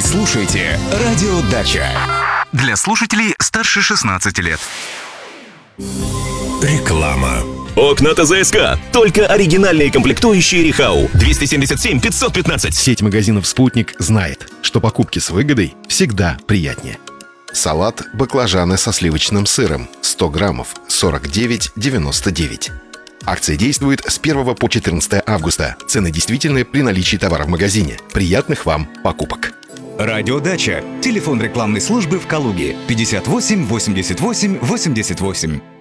слушаете «Радио Дача». Для слушателей старше 16 лет. Реклама. Окна ТЗСК. Только оригинальные комплектующие Рихау. 277 515. Сеть магазинов «Спутник» знает, что покупки с выгодой всегда приятнее. Салат баклажаны со сливочным сыром 100 граммов 49,99. Акция действует с 1 по 14 августа. Цены действительны при наличии товара в магазине. Приятных вам покупок. «Радио Дача». Телефон рекламной службы в Калуге 58 88 88.